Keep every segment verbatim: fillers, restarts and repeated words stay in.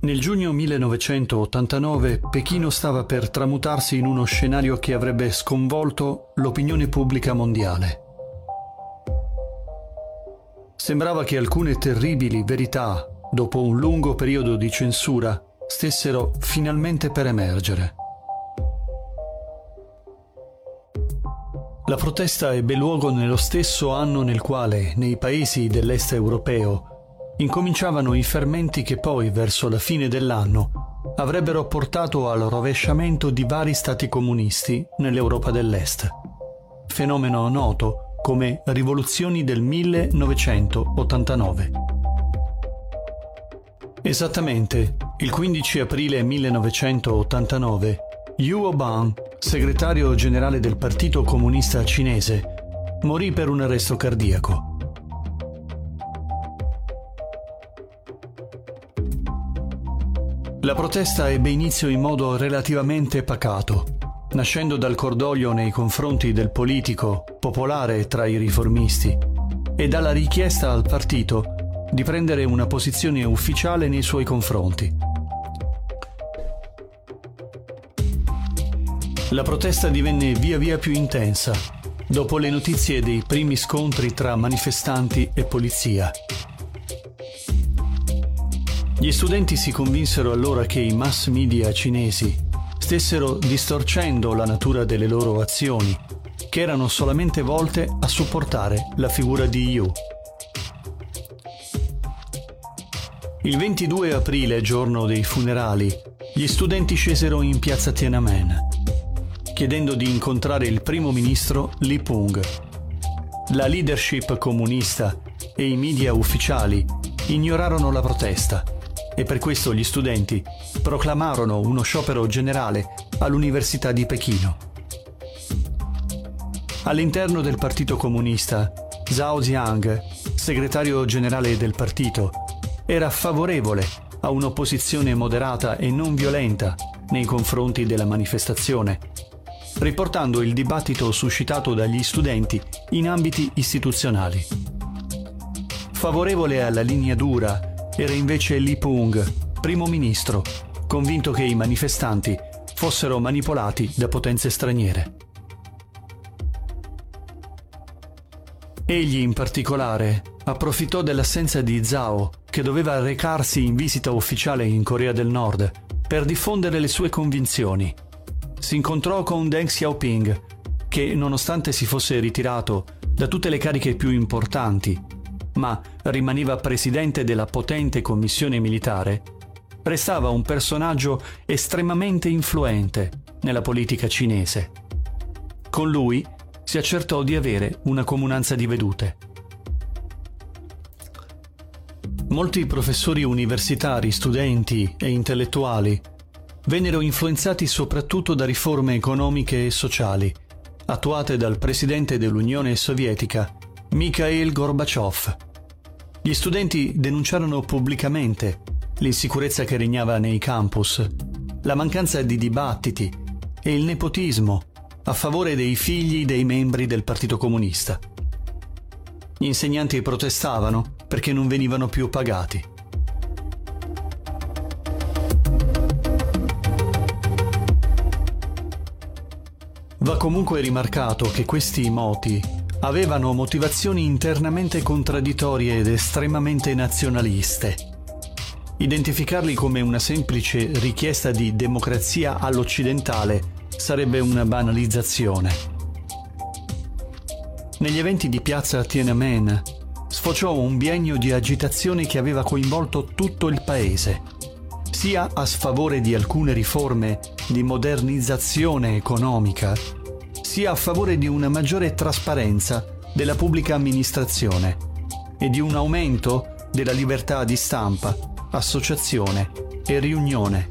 Nel giugno millenovecentottantanove Pechino stava per tramutarsi in uno scenario che avrebbe sconvolto l'opinione pubblica mondiale. Sembrava che alcune terribili verità, dopo un lungo periodo di censura, stessero finalmente per emergere. La protesta ebbe luogo nello stesso anno nel quale, nei paesi dell'est europeo, incominciavano i fermenti che poi, verso la fine dell'anno, avrebbero portato al rovesciamento di vari stati comunisti nell'Europa dell'Est. Fenomeno noto come rivoluzioni del millenovecentottantanove. Esattamente, il quindici aprile millenovecentottantanove, Yuo Ban, segretario generale del Partito Comunista Cinese, morì per un arresto cardiaco. La protesta ebbe inizio in modo relativamente pacato, nascendo dal cordoglio nei confronti del politico popolare tra i riformisti e dalla richiesta al partito di prendere una posizione ufficiale nei suoi confronti. La protesta divenne via via più intensa dopo le notizie dei primi scontri tra manifestanti e polizia. Gli studenti si convinsero allora che i mass media cinesi stessero distorcendo la natura delle loro azioni, che erano solamente volte a supportare la figura di Yu. Il ventidue aprile, giorno dei funerali, gli studenti scesero in piazza Tiananmen, chiedendo di incontrare il primo ministro Li Peng. La leadership comunista e i media ufficiali ignorarono la protesta e per questo gli studenti proclamarono uno sciopero generale all'Università di Pechino. All'interno del Partito Comunista, Zhao Ziang, segretario generale del partito, era favorevole a un'opposizione moderata e non violenta nei confronti della manifestazione, riportando il dibattito suscitato dagli studenti in ambiti istituzionali. Favorevole alla linea dura era invece Li Peng, primo ministro, convinto che i manifestanti fossero manipolati da potenze straniere. Egli, in particolare, approfittò dell'assenza di Zhao, che doveva recarsi in visita ufficiale in Corea del Nord, per diffondere le sue convinzioni. Si incontrò con Deng Xiaoping, che, nonostante si fosse ritirato da tutte le cariche più importanti, ma rimaneva presidente della potente commissione militare, restava un personaggio estremamente influente nella politica cinese. Con lui si accertò di avere una comunanza di vedute. Molti professori universitari, studenti e intellettuali vennero influenzati soprattutto da riforme economiche e sociali attuate dal presidente dell'Unione Sovietica, Mikhail Gorbaciov. Gli studenti denunciarono pubblicamente l'insicurezza che regnava nei campus, la mancanza di dibattiti e il nepotismo a favore dei figli dei membri del Partito Comunista. Gli insegnanti protestavano perché non venivano più pagati. Va comunque rimarcato che questi moti avevano motivazioni internamente contraddittorie ed estremamente nazionaliste. Identificarli come una semplice richiesta di democrazia all'occidentale sarebbe una banalizzazione. Negli eventi di piazza Tiananmen sfociò un biennio di agitazione che aveva coinvolto tutto il paese, sia a sfavore di alcune riforme di modernizzazione economica, sia a favore di una maggiore trasparenza della pubblica amministrazione e di un aumento della libertà di stampa, associazione e riunione.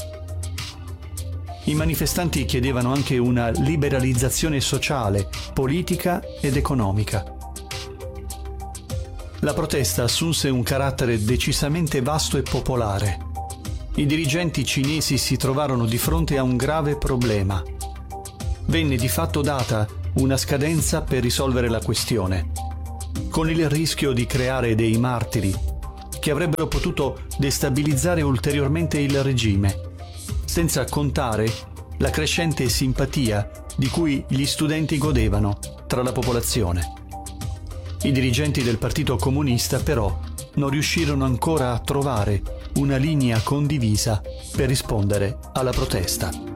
I manifestanti chiedevano anche una liberalizzazione sociale, politica ed economica. La protesta assunse un carattere decisamente vasto e popolare. I dirigenti cinesi si trovarono di fronte a un grave problema. Venne di fatto data una scadenza per risolvere la questione, con il rischio di creare dei martiri che avrebbero potuto destabilizzare ulteriormente il regime, senza contare la crescente simpatia di cui gli studenti godevano tra la popolazione. I dirigenti del Partito Comunista, però, non riuscirono ancora a trovare una linea condivisa per rispondere alla protesta.